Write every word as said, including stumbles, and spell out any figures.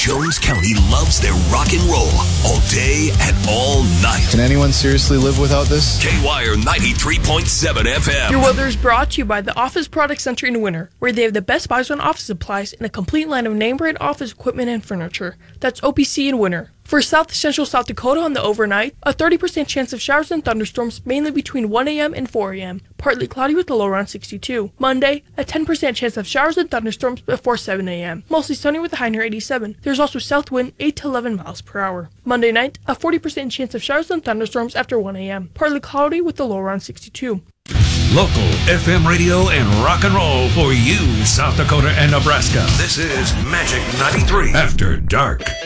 Jones County loves their rock and roll all day and all night. Can anyone seriously live without this? K-Wire ninety-three point seven F M. Your weather is brought to you by the Office Product Center in Winter, where they have the best buys on office supplies and a complete line of name brand office equipment and furniture. That's O P C in Winter. For South Central South Dakota on the overnight, a thirty percent chance of showers and thunderstorms mainly between one a.m. and four a.m. Partly cloudy with a low around sixty-two. Monday, a ten percent chance of showers and thunderstorms before seven a.m. Mostly sunny with a high near eighty-seven. There's also south wind eight to eleven miles per hour. Monday night, a forty percent chance of showers and thunderstorms after one a.m. Partly cloudy with a low around sixty-two. Local F M radio and rock and roll for you, South Dakota and Nebraska. This is Magic ninety-three After Dark.